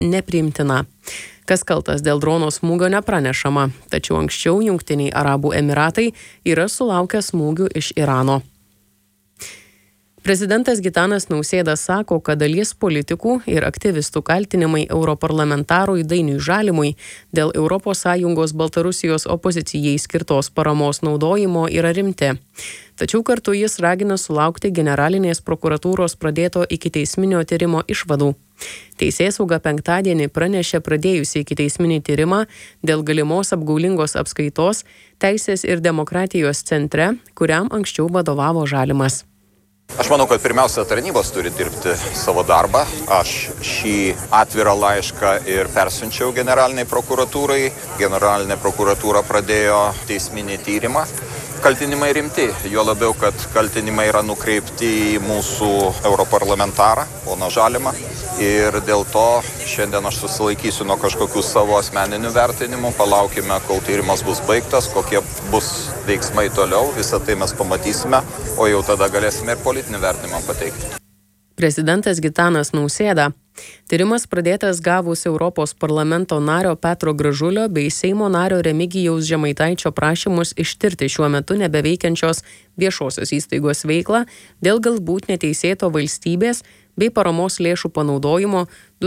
nepriimtina. Kas kaltas dėl drono smūgio nepranešama, tačiau anksčiau Jungtiniai Arabų Emiratai yra sulaukę smūgių iš Irano. Prezidentas Gitanas Nausėda sako, kad dalies politikų ir aktyvistų kaltinimai europarlamentarui Dainiui Žalimui dėl ES Baltarusijos opozicijai skirtos paramos naudojimo yra rimti. Tačiau kartu jis ragina sulaukti generalinės prokuratūros pradėto ikiteisminio tyrimo išvadų. Teisėsauga penktadienį pranešė pradėjusi ikiteisminį tyrimą dėl galimos apgaulingos apskaitos Teisės ir demokratijos centre, kuriam anksčiau vadovavo Žalimas. Aš manau, kad pirmiausia tarnybos turi dirbti savo darbą. Aš šį atvirą laišką ir persiunčiau generaliniai prokuratūrai. Generalinė prokuratūra pradėjo teisminį tyrimą. Kaltinimai rimti, juo labiau, kad kaltinimai yra nukreipti į mūsų europarlamentarą, poną Žalimą. Ir dėl to šiandien aš susilaikysiu nuo kažkokių savo asmeninių vertinimų. Palaukime, kol tyrimas bus baigtas, kokie bus veiksmai toliau. Visą tai mes pamatysime, o jau tada galėsime ir politinį vertinimą pateikti. Prezidentas Gitanas Nausėda. Tyrimas pradėtas gavus Europos parlamento nario Petro Gražulio bei Seimo nario Remigijaus Žemaitaičio prašymus ištirti šiuo metu nebeveikiančios viešosios įstaigos veiklą dėl galbūt neteisėto valstybės bei paramos lėšų panaudojimo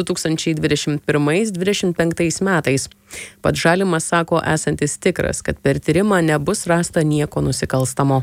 2021-2025 metais. Pats Žalimas sako esantis tikras, kad per tyrimą nebus rasta nieko nusikalstamo.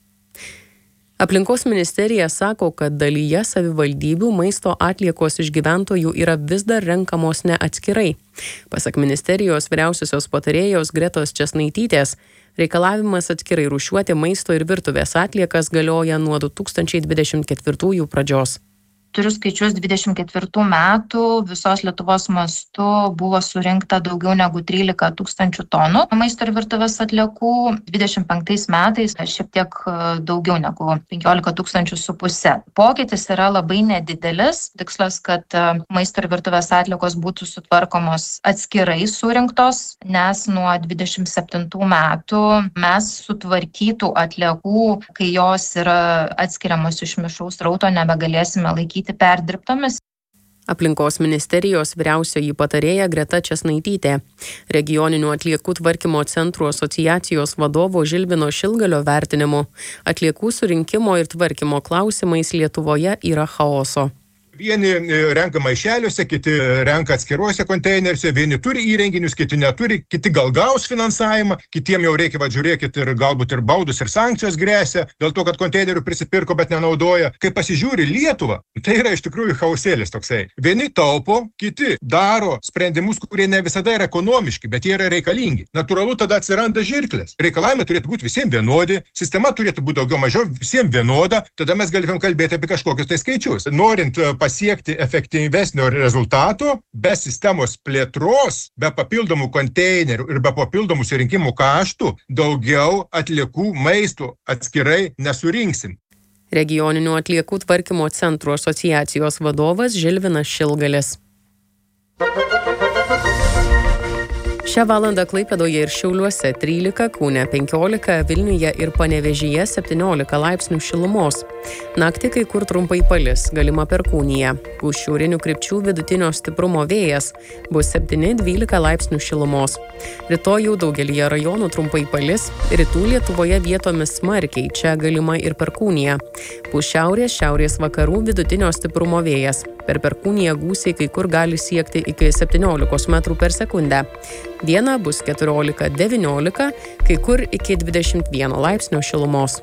Aplinkos ministerija sako, kad dalyje savivaldybių maisto atliekos iš gyventojų yra vis dar renkamos ne atskirai. Pasak ministerijos vyriausiosios patarėjos Gretos Česnaitytės, reikalavimas atskirai rūšiuoti maisto ir virtuvės atliekas galioja nuo 2024 pradžios. Turiu skaičius 24 metų, visos Lietuvos mastu buvo surinkta daugiau negu 13 000 tonų maisto ir virtuvės atliekų. 25 metais šiek tiek daugiau negu 15 500. Pokytis yra labai nedidelis. Tikslas, kad maisto ir virtuvės atliekos būtų sutvarkomos atskirai surinktos, nes nuo 27 metų mes sutvarkytų atliekų, kai jos yra atskiriamos iš mišraus srauto, nebegalėsime laikyti perdirbtomis. Aplinkos ministerijos vyriausioji patarėja Greta Česnaitytė. Regioninių atliekų tvarkymo centrų asociacijos vadovo Žilvino Šilgalio vertinimu, atliekų surinkimo ir tvarkymo klausimais Lietuvoje yra chaoso. Vieni renka maišeliuose, kiti renka atskiruose konteineriuose, vieni turi įrenginius, kiti neturi, kiti gal gaus finansavimą, kitiem jau reikia, žiūrėkit, ir galbūt ir baudus ir sankcijos grėsia, dėl to, kad konteinerių prisipirko, bet nenaudoja. Kai pasižiūri Lietuvą, tai yra iš tikrųjų chaosėlis toksai. Vieni taupo, kiti daro sprendimus, kurie ne visada yra ekonomiški, bet jie yra reikalingi. Natūralu, tada atsiranda žirklės. Reikalavimai turėtų būti visiems vienodi, sistema turėtų būti daugiau mažiau visiems vienoda, tada mes galime kalbėti apie kažkokius tai skaičius. Norint pasiekti efektyvesnio rezultato, be sistemos plėtros, be papildomų konteinerių ir be papildomų surinkimų kaštų, daugiau atliekų maisto atskirai nesurinksim. Regioninių atliekų tvarkymo centrų asociacijos vadovas Žilvinas Šilgalis. Šią valandą Klaipėdoje ir Šiauliuose 13, Kaune 15, Vilniuje ir Panevėžyje 17 laipsnių šilumos. Naktį kai kur trumpai palis, galima perkūnija. Pūs šiaurinių krypčių vidutinio stiprumo vėjas, bus 7-12 laipsnių šilumos. Rytoj jau daugelyje rajonų trumpai palis, rytų Lietuvoje vietomis smarkiai, čia galima ir perkūnija. Pūs šiaurės vakarų vidutinio stiprumo vėjas. Per perkūniją gūsiai kai kur gali siekti iki 17 metrų per sekundę. Dieną bus 14-19, kai kur iki 21 laipsnio šilumos.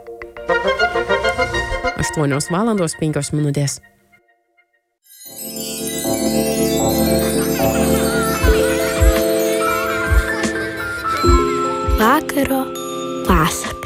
8:05. Vakaro pasaka.